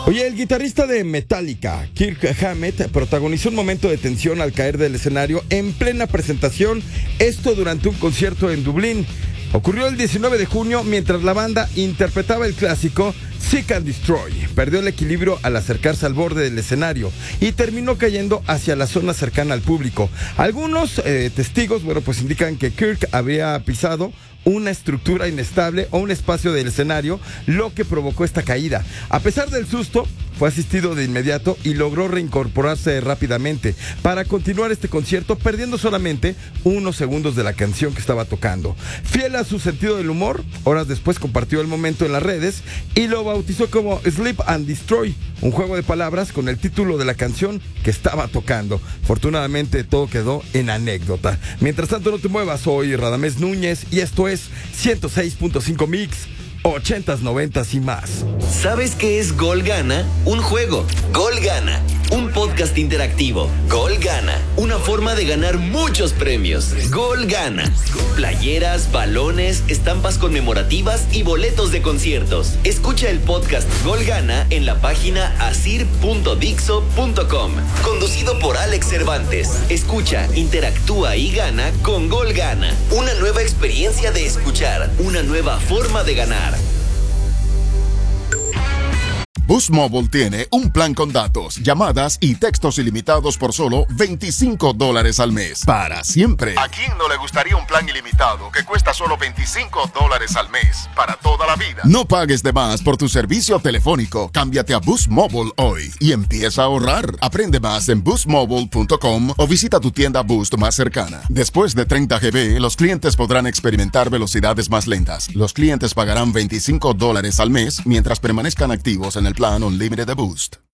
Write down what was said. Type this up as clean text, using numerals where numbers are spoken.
Oye, el guitarrista de Metallica, Kirk Hammett, protagonizó un momento de tensión al caer del escenario en plena presentación, esto durante un concierto en Dublín. Ocurrió el 19 de junio mientras la banda interpretaba el clásico Seek and Destroy. Perdió el equilibrio al acercarse al borde del escenario y terminó cayendo hacia la zona cercana al público. Algunos testigos, pues indican que Kirk había pisado una estructura inestable o un espacio del escenario, lo que provocó esta caída. A pesar del susto, fue asistido de inmediato y logró reincorporarse rápidamente para continuar este concierto, perdiendo solamente unos segundos de la canción que estaba tocando. Fiel a su sentido del humor, horas después compartió el momento en las redes y lo bautizó como Sleep and Destroy, un juego de palabras con el título de la canción que estaba tocando. Afortunadamente todo quedó en anécdota. Mientras tanto, no te muevas, soy Radamés Núñez y esto es 106.5 Mix, 80s, 90s y más. ¿Sabes qué es Gol Gana? Un juego. Gol Gana, un podcast interactivo. Gol Gana, una forma de ganar muchos premios. Gol Gana, playeras, balones, estampas conmemorativas y boletos de conciertos. Escucha el podcast Gol Gana en la página asir.dixo.com. Conducido por Alex Cervantes. Escucha, interactúa y gana con Gol Gana. Una nueva experiencia de escuchar, una nueva forma de ganar. Boost Mobile tiene un plan con datos, llamadas y textos ilimitados por solo $25 al mes. Para siempre. ¿A quién no le gustaría un plan ilimitado que cuesta solo $25 al mes? Para toda la vida. No pagues de más por tu servicio telefónico. Cámbiate a Boost Mobile hoy y empieza a ahorrar. Aprende más en boostmobile.com o visita tu tienda Boost más cercana. Después de 30 GB, los clientes podrán experimentar velocidades más lentas. Los clientes pagarán $25 al mes mientras permanezcan activos en el plan Unlimited de Boost.